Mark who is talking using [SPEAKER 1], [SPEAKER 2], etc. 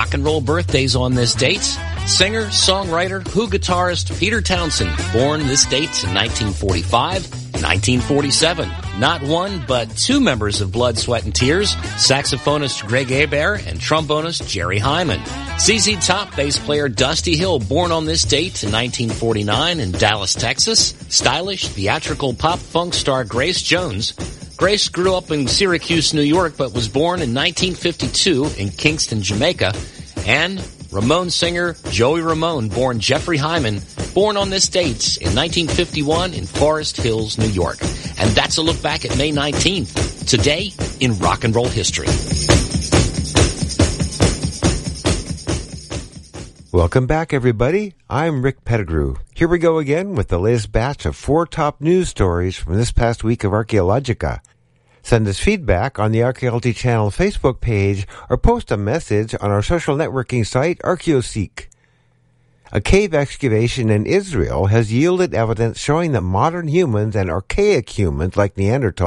[SPEAKER 1] rock and roll birthdays on this date. Singer, songwriter, Who guitarist Peter Townsend, born this date in 1945, 1947. Not one, but two members of Blood, Sweat, and Tears, saxophonist Greg Hebert and trombonist Jerry Hyman. ZZ Top bass player Dusty Hill, born on this date in 1949 in Dallas, Texas. Stylish, theatrical pop-funk star Grace Jones. Grace grew up in Syracuse, New York, but was born in 1952 in Kingston, Jamaica. And Ramon singer Joey Ramone, born Jeffrey Hyman, born on this date in 1951 in Forest Hills, New York. And that's a look back at May 19th, today in rock and roll history.
[SPEAKER 2] Welcome back, everybody. I'm Rick Pettigrew. Here we go again with the latest batch of 4 top news stories from this past week of Archaeologica. Send us feedback on the Archaeology Channel Facebook page or post a message on our social networking site, Archaeoseek. A cave excavation in Israel has yielded evidence showing that modern humans and archaic humans like Neanderthals